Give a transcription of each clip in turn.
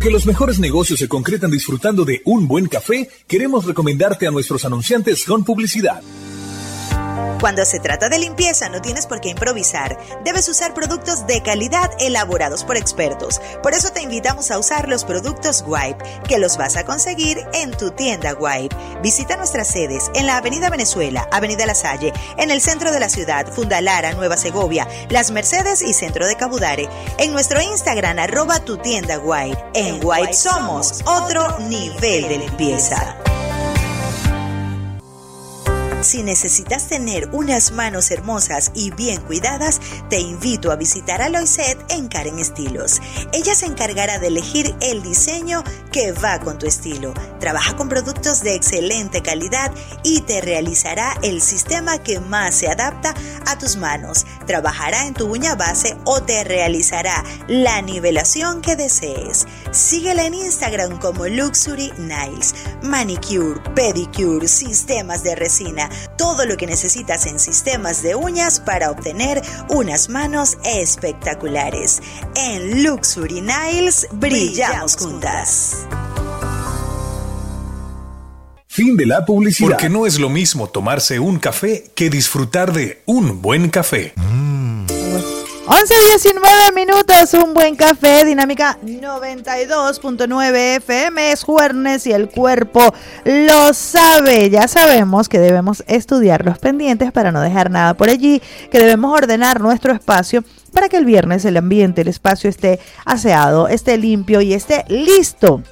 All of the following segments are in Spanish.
Que los mejores negocios se concretan disfrutando de un buen café, queremos recomendarte a nuestros anunciantes con publicidad. Cuando se trata de limpieza no tienes por qué improvisar. Debes usar productos de calidad elaborados por expertos. Por eso te invitamos a usar los productos Wipe, que los vas a conseguir en tu tienda Wipe. Visita nuestras sedes en la Avenida Venezuela, Avenida La Salle, en el centro de la ciudad, Fundalara, Nueva Segovia, Las Mercedes y Centro de Cabudare. En nuestro Instagram, @tutiendawipe. En Wipe somos otro nivel de limpieza. Si necesitas tener unas manos hermosas y bien cuidadas, te invito a visitar a Loiset en Karen Estilos. Ella se encargará de elegir el diseño que va con tu estilo. Trabaja con productos de excelente calidad y te realizará el sistema que más se adapta a tus manos. Trabajará en tu uña base o te realizará la nivelación que desees. Síguela en Instagram como Luxury Nails. Manicure, pedicure, sistemas de resina. Todo lo que necesitas en sistemas de uñas para obtener unas manos espectaculares. En Luxury Nails brillamos juntas. Fin de la publicidad. Porque no es lo mismo tomarse un café que disfrutar de un buen café. 11:19 minutos, un buen café, Dinámica 92.9 FM, es jueves y el cuerpo lo sabe. Ya sabemos que debemos estudiar los pendientes para no dejar nada por allí, que debemos ordenar nuestro espacio para que el viernes el ambiente, el espacio esté aseado, esté limpio y esté listo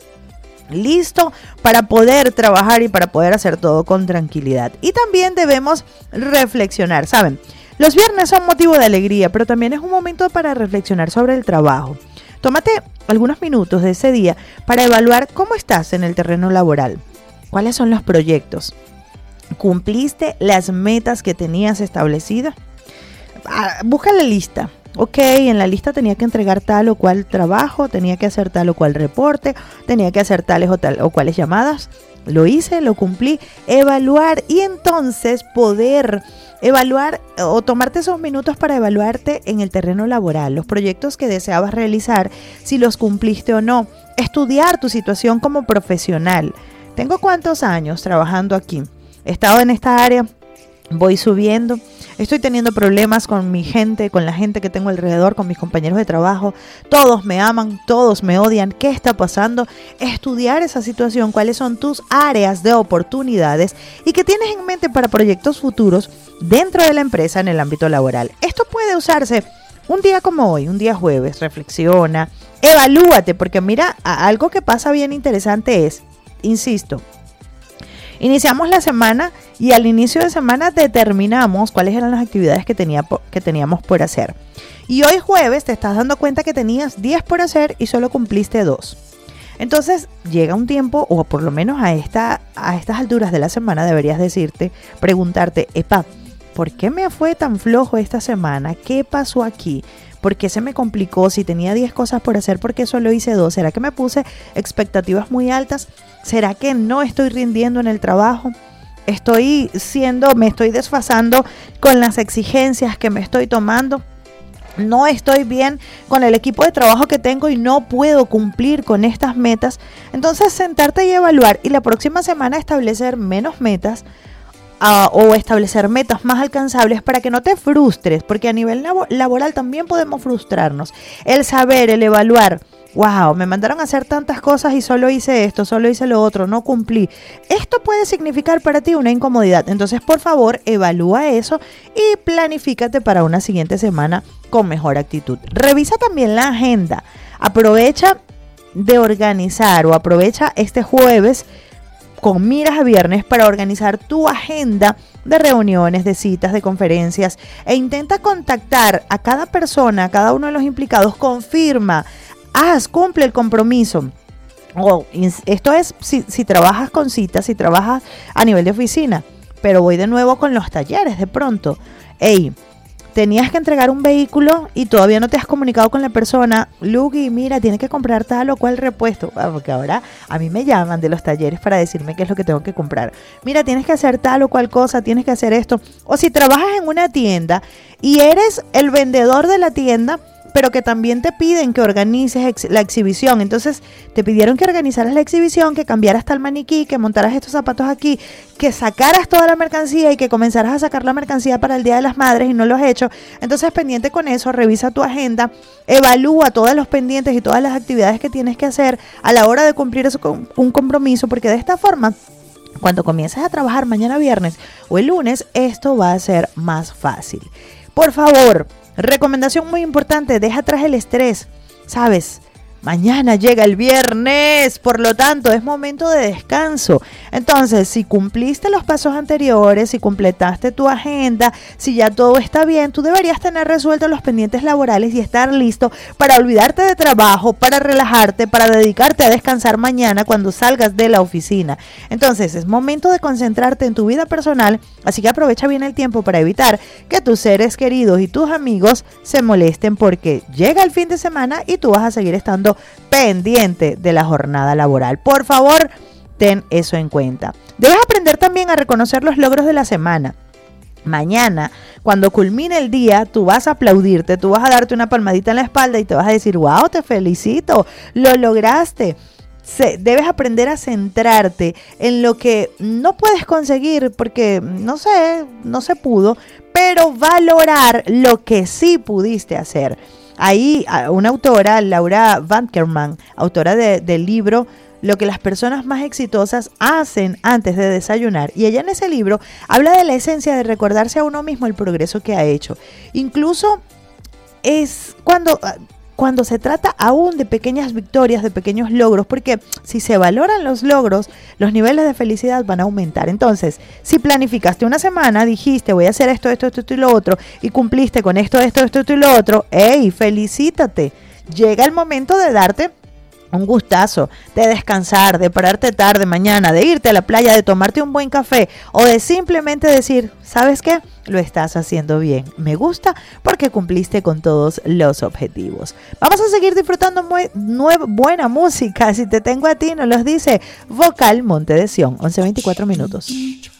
para poder trabajar y para poder hacer todo con tranquilidad. Y también debemos reflexionar, ¿saben? Los viernes son motivo de alegría, pero también es un momento para reflexionar sobre el trabajo. Tómate algunos minutos de ese día para evaluar cómo estás en el terreno laboral. ¿Cuáles son los proyectos? ¿Cumpliste las metas que tenías establecidas? Busca la lista. Ok, en la lista tenía que entregar tal o cual trabajo, tenía que hacer tal o cual reporte, tenía que hacer tales o cuales llamadas. Lo hice, lo cumplí. Evaluar y entonces poder evaluar o tomarte esos minutos para evaluarte en el terreno laboral, los proyectos que deseabas realizar, si los cumpliste o no. Estudiar tu situación como profesional. ¿Tengo cuántos años trabajando aquí? He estado en esta área, voy subiendo. Estoy teniendo problemas con mi gente, con la gente que tengo alrededor, con mis compañeros de trabajo. Todos me aman, todos me odian. ¿Qué está pasando? Estudiar esa situación, cuáles son tus áreas de oportunidades y qué tienes en mente para proyectos futuros dentro de la empresa en el ámbito laboral. Esto puede usarse un día como hoy, un día jueves. Reflexiona, evalúate, porque mira, algo que pasa bien interesante es, insisto, iniciamos la semana y al inicio de semana determinamos cuáles eran las actividades que teníamos por hacer. Y hoy jueves te estás dando cuenta que tenías 10 por hacer y solo cumpliste 2. Entonces llega un tiempo, o por lo menos a estas alturas de la semana deberías preguntarte, ¿por qué me fue tan flojo esta semana? ¿Qué pasó aquí? ¿Por qué se me complicó? Si tenía 10 cosas por hacer, ¿por qué solo hice 2? ¿Será que me puse expectativas muy altas? ¿Será que no estoy rindiendo en el trabajo? ¿Me estoy desfasando con las exigencias que me estoy tomando? ¿No estoy bien con el equipo de trabajo que tengo y no puedo cumplir con estas metas? Entonces, sentarte y evaluar y la próxima semana establecer menos metas, o establecer metas más alcanzables para que no te frustres, porque a nivel laboral también podemos frustrarnos. El saber, el evaluar, wow, me mandaron a hacer tantas cosas y solo hice esto, solo hice lo otro, no cumplí. Esto puede significar para ti una incomodidad. Entonces, por favor, evalúa eso y planifícate para una siguiente semana con mejor actitud. Revisa también la agenda. Aprovecha de organizar o aprovecha este jueves con miras a viernes para organizar tu agenda de reuniones, de citas, de conferencias e intenta contactar a cada persona, a cada uno de los implicados, confirma, cumple el compromiso. Esto es si trabajas con citas, si trabajas a nivel de oficina, pero voy de nuevo con los talleres de pronto. Tenías que entregar un vehículo y todavía no te has comunicado con la persona. Lugi, mira, tienes que comprar tal o cual repuesto. Porque ahora a mí me llaman de los talleres para decirme qué es lo que tengo que comprar. Mira, tienes que hacer tal o cual cosa, tienes que hacer esto. O si trabajas en una tienda y eres el vendedor de la tienda, pero que también te piden que organices la exhibición. Entonces te pidieron que organizaras la exhibición, que cambiaras tal maniquí, que montaras estos zapatos aquí, que sacaras toda la mercancía y que comenzaras a sacar la mercancía para el Día de las Madres y no lo has hecho. Entonces, pendiente con eso, revisa tu agenda, evalúa todos los pendientes y todas las actividades que tienes que hacer a la hora de cumplir eso con un compromiso, porque de esta forma, cuando comiences a trabajar mañana viernes o el lunes, esto va a ser más fácil. Por favor, recomendación muy importante, deja atrás el estrés, ¿sabes? Mañana llega el viernes, por lo tanto es momento de descanso. Entonces, si cumpliste los pasos anteriores, si completaste tu agenda, si ya todo está bien, tú deberías tener resueltos los pendientes laborales y estar listo para olvidarte de trabajo, para relajarte, para dedicarte a descansar mañana cuando salgas de la oficina. Entonces, es momento de concentrarte en tu vida personal, así que aprovecha bien el tiempo para evitar que tus seres queridos y tus amigos se molesten porque llega el fin de semana y tú vas a seguir estando pendiente de la jornada laboral. Por favor, ten eso en cuenta. Debes aprender también a reconocer los logros de la semana. Mañana, cuando culmine el día, tú vas a aplaudirte, tú vas a darte una palmadita en la espalda y te vas a decir, wow, te felicito, lo lograste. Debes aprender a centrarte en lo que no puedes conseguir porque, no se pudo, pero valorar lo que sí pudiste hacer. Ahí una autora, Laura Vanderkam, autora del libro Lo que las personas más exitosas hacen antes de desayunar. Y ella en ese libro habla de la esencia de recordarse a uno mismo el progreso que ha hecho. Incluso es cuando se trata aún de pequeñas victorias, de pequeños logros, porque si se valoran los logros, los niveles de felicidad van a aumentar. Entonces, si planificaste una semana, dijiste voy a hacer esto y lo otro, y cumpliste con esto y lo otro, ¡hey! Felicítate. Llega el momento de darte un gustazo, de descansar, de pararte tarde mañana, de irte a la playa, de tomarte un buen café o de simplemente decir, ¿sabes qué? Lo estás haciendo bien. Me gusta porque cumpliste con todos los objetivos. Vamos a seguir disfrutando buena música. Si te tengo a ti, nos los dice Vocal Monte de Sion, 11:24 minutos.